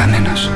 κανένας.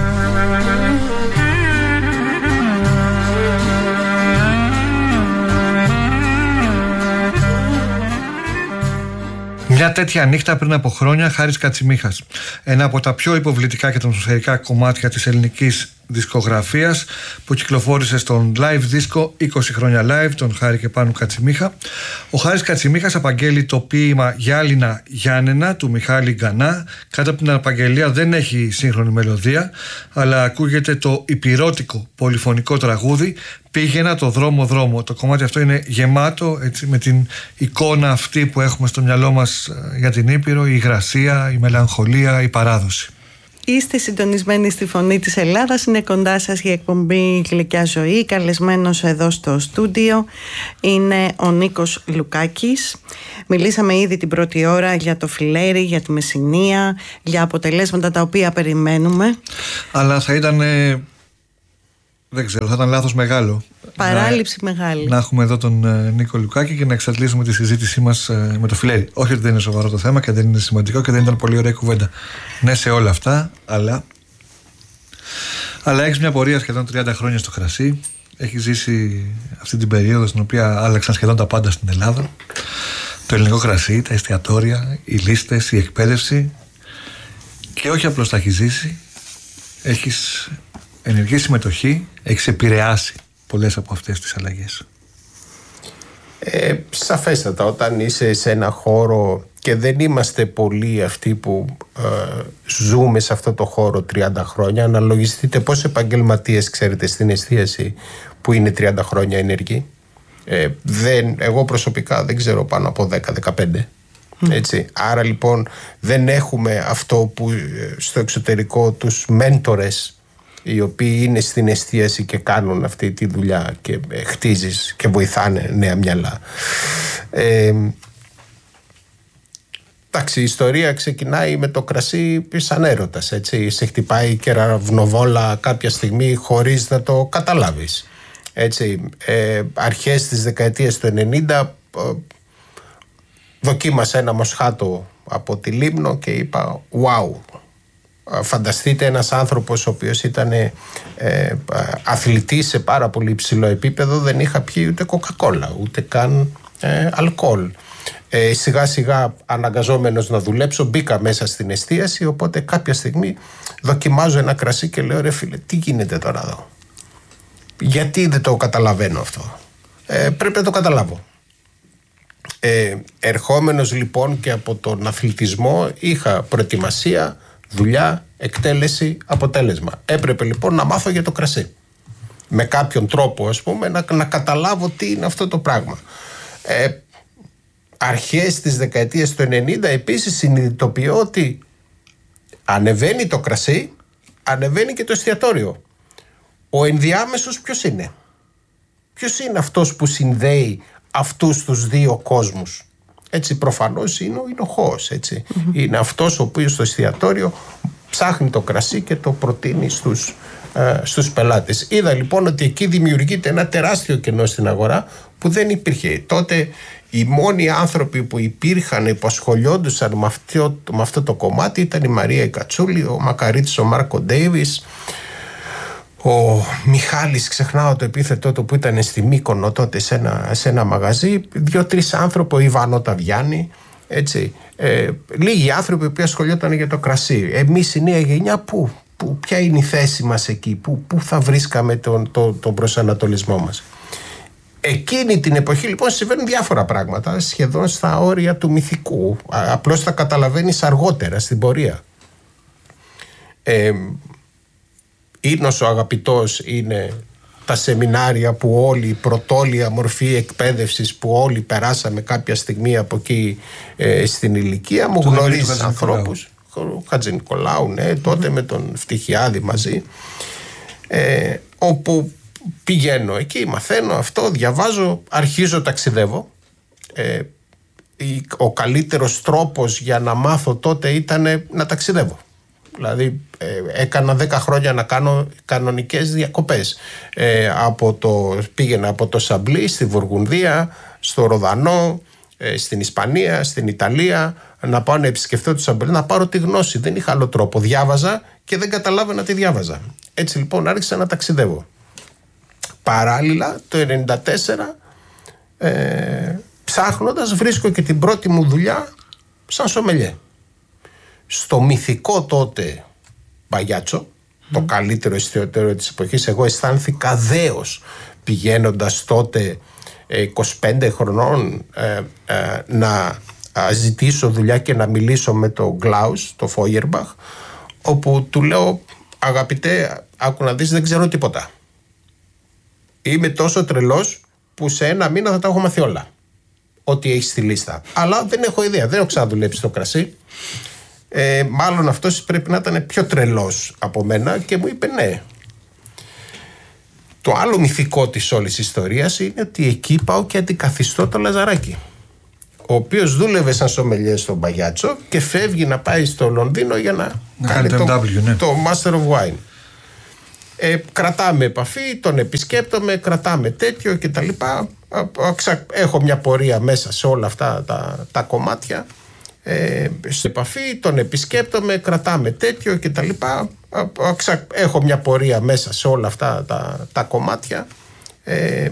Μια τέτοια νύχτα πριν από χρόνια, Χάρης Κατσιμίχας. Ένα από τα πιο υποβλητικά και ατμοσφαιρικά κομμάτια της ελληνικής δισκογραφίας που κυκλοφόρησε στον live disco 20 χρόνια live, τον Χάρη και Πάνου Κατσιμίχα. Ο Χάρης Κατσιμίχας απαγγέλει το ποίημα «Γυάλινα Γιάννενα» του Μιχάλη Γκανά. Κάτω από την απαγγελία δεν έχει σύγχρονη μελωδία, αλλά ακούγεται το υπηρώτικο πολυφωνικό τραγούδι «Πήγαινα το δρόμο δρόμο». Το κομμάτι αυτό είναι γεμάτο έτσι, με την εικόνα αυτή που έχουμε στο μυαλό μας για την Ήπειρο, η υγρασία, η μελαγχολία, η παράδοση. Είστε συντονισμένοι στη Φωνή της Ελλάδας. Είναι κοντά σας η εκπομπή Γλυκιά Ζωή. Καλεσμένος εδώ στο στούντιο είναι ο Νίκος Λουκάκης. Μιλήσαμε ήδη την πρώτη ώρα για το Φιλέρι, για τη Μεσσηνία, για αποτελέσματα τα οποία περιμένουμε. Αλλά θα ήταν, δεν ξέρω, θα ήταν λάθος μεγάλο. Παράληψη μεγάλη. Να έχουμε εδώ τον Νίκο Λουκάκη και να εξαντλήσουμε τη συζήτησή μας με το Φιλέρι. Όχι ότι δεν είναι σοβαρό το θέμα και δεν είναι σημαντικό και δεν ήταν πολύ ωραία κουβέντα. Ναι, σε όλα αυτά, αλλά έχεις μια πορεία σχεδόν 30 χρόνια στο κρασί. Έχεις ζήσει αυτή την περίοδο στην οποία άλλαξαν σχεδόν τα πάντα στην Ελλάδα. Το ελληνικό κρασί, τα εστιατόρια, οι λίστες, η εκπαίδευση. Και όχι απλώς τα έχεις ζήσει, έχεις ενεργή συμμετοχή, έχεις επηρεάσει πολλές από αυτές τις αλλαγές. Σαφέστατα, όταν είσαι σε ένα χώρο και δεν είμαστε πολλοί αυτοί που ζούμε σε αυτό το χώρο 30 χρόνια, αναλογιστείτε πόσοι επαγγελματίες ξέρετε στην εστίαση που είναι 30 χρόνια ενεργοί. Εγώ προσωπικά δεν ξέρω πάνω από 10-15. Έτσι. Άρα λοιπόν δεν έχουμε αυτό που στο εξωτερικό τους μέντορες, οι οποίοι είναι στην εστίαση και κάνουν αυτή τη δουλειά και χτίζεις και βοηθάνε νέα μυαλά. Εντάξει, η ιστορία ξεκινάει με το κρασί σαν έρωτας, έτσι. Σε χτυπάει κεραυνοβόλα κάποια στιγμή χωρίς να το καταλάβεις, έτσι. Αρχές της δεκαετίας του 90 δοκίμασα ένα μοσχάτο από τη Λίμνο και είπα wow. Φανταστείτε ένας άνθρωπος ο οποίος ήταν αθλητής σε πάρα πολύ υψηλό επίπεδο, δεν είχα πιει ούτε κοκακόλα, ούτε καν αλκοόλ. Σιγά σιγά αναγκαζόμενος να δουλέψω μπήκα μέσα στην εστίαση, οπότε κάποια στιγμή δοκιμάζω ένα κρασί και λέω ρε φίλε, τι γίνεται τώρα εδώ, γιατί δεν το καταλαβαίνω αυτό, πρέπει να το καταλάβω. Ερχόμενος λοιπόν και από τον αθλητισμό είχα προετοιμασία, δουλειά, εκτέλεση, αποτέλεσμα. Έπρεπε λοιπόν να μάθω για το κρασί. Με κάποιον τρόπο, ας πούμε, να καταλάβω τι είναι αυτό το πράγμα. Αρχές της δεκαετίας του 90 επίσης συνειδητοποιώ ότι ανεβαίνει το κρασί, ανεβαίνει και το εστιατόριο. Ο ενδιάμεσος ποιος είναι? Ποιος είναι αυτός που συνδέει αυτούς τους δύο κόσμους? Έτσι, προφανώς είναι ο ενοχός, έτσι. Είναι αυτός ο οποίος στο εστιατόριο ψάχνει το κρασί και το προτείνει στους πελάτες. Είδα λοιπόν ότι εκεί δημιουργείται ένα τεράστιο κενό στην αγορά που δεν υπήρχε. Τότε οι μόνοι άνθρωποι που υπήρχαν, που ασχολιόντουσαν με αυτό το κομμάτι ήταν η Μαρία Κατσούλη, ο Μακαρίτης, ο Μάρκο Ντέιβις, ο Μιχάλης, ξεχνάω το επίθετό του που ήταν στη Μύκονο τότε σε ένα μαγαζί, 2-3 άνθρωποι, ο Ιβάνο Ταβιάννη, έτσι. Λίγοι άνθρωποι που ασχολιόταν για το κρασί. Εμείς η νέα γενιά ποια είναι η θέση μας εκεί, πού θα βρίσκαμε τον προσανατολισμό μας? Εκείνη την εποχή λοιπόν συμβαίνουν διάφορα πράγματα, σχεδόν στα όρια του μυθικού. Απλώς τα καταλαβαίνεις αργότερα στην πορεία. Ίνος ο αγαπητός είναι τα σεμινάρια που όλοι, η πρωτόλια μορφή εκπαίδευσης που όλοι περάσαμε κάποια στιγμή από εκεί στην ηλικία μου. Γνωρίζεις ανθρώπους, ο Χατζηνικολάου, ναι, τότε με τον Φτυχιάδη μαζί, όπου πηγαίνω εκεί, μαθαίνω αυτό, διαβάζω, αρχίζω, ταξιδεύω. Ο καλύτερος τρόπος για να μάθω τότε ήταν να ταξιδεύω. Δηλαδή έκανα 10 χρόνια να κάνω κανονικές διακοπές. Πήγαινα από το Σαμπλί στη Βουργουνδία, στο Ροδανό, στην Ισπανία, στην Ιταλία, να πάω να επισκεφθώ το Σαμπλί, να πάρω τη γνώση. Δεν είχα άλλο τρόπο. Διάβαζα και δεν καταλάβαινα τι διάβαζα. Έτσι λοιπόν άρχισα να ταξιδεύω. Παράλληλα το 1994 ψάχνοντας βρίσκω και την πρώτη μου δουλειά σαν σομελιέ. Στο μυθικό τότε Μπαγιάτσο, το καλύτερο εστιατόριο της εποχής. Εγώ αισθάνθηκα δέος πηγαίνοντας τότε 25 χρονών να ζητήσω δουλειά και να μιλήσω με τον Γκλάους, το Φόγερμπαχ, όπου του λέω, αγαπητέ, άκου να δεις, δεν ξέρω τίποτα. Είμαι τόσο τρελός που σε ένα μήνα θα τα έχω μάθει όλα. Ό,τι έχει στη λίστα. Αλλά δεν έχω ιδέα, δεν έχω ξαναδουλέψει στο κρασί. Μάλλον αυτός πρέπει να ήταν πιο τρελός από μένα και μου είπε ναι. Το άλλο μυθικό της όλης ιστορίας είναι ότι εκεί πάω και αντικαθιστώ το Λαζαράκι, ο οποίος δούλευε σαν σομελιέ στον Μπαγιάτσο και φεύγει να πάει στο Λονδίνο για να κάνει το Master of Wine. Κρατάμε επαφή, τον επισκέπτομαι, κρατάμε τέτοιο κτλ. Έχω μια πορεία μέσα σε όλα αυτά τα κομμάτια. Σε επαφή, τον επισκέπτομαι, κρατάμε τέτοιο κτλ. Έχω μια πορεία μέσα σε όλα αυτά τα κομμάτια.